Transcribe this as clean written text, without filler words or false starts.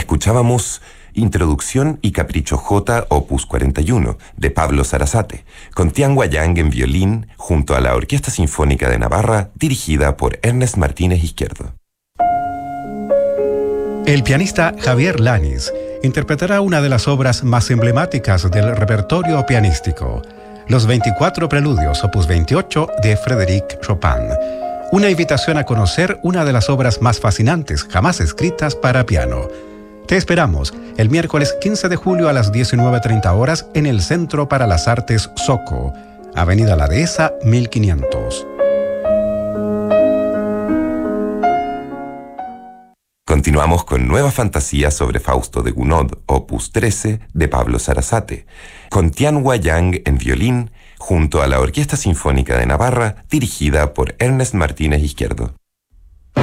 Escuchábamos Introducción y Capricho J, opus 41, de Pablo Sarasate, con Tian Guayang en violín, junto a la Orquesta Sinfónica de Navarra, dirigida por Ernest Martínez Izquierdo. El pianista Javier Lanis interpretará una de las obras más emblemáticas del repertorio pianístico, los 24 Preludios, opus 28, de Frédéric Chopin. Una invitación a conocer una de las obras más fascinantes jamás escritas para piano. Te esperamos el miércoles 15 de julio a las 19:30 horas en el Centro para las Artes Soco, Avenida La Dehesa, 1500. Continuamos con Nueva Fantasía sobre Fausto de Gounod, opus 13, de Pablo Sarasate, con Tian Guayang en violín, junto a la Orquesta Sinfónica de Navarra, dirigida por Ernest Martínez Izquierdo.